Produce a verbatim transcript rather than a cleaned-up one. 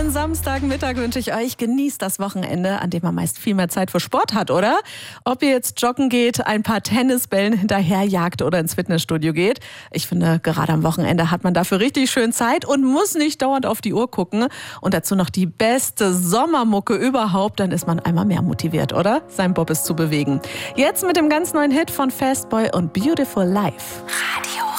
schönen Samstagmittag wünsche ich euch. Genießt das Wochenende, an dem man meist viel mehr Zeit für Sport hat, oder? Ob ihr jetzt joggen geht, ein paar Tennisbällen hinterherjagt oder ins Fitnessstudio geht. Ich finde, gerade am Wochenende hat man dafür richtig schön Zeit und muss nicht dauernd auf die Uhr gucken. Und dazu noch die beste Sommermucke überhaupt. Dann ist man einmal mehr motiviert, oder? Sein Bobbes zu bewegen. Jetzt mit dem ganz neuen Hit von Fastboy und Beautiful Life. Radio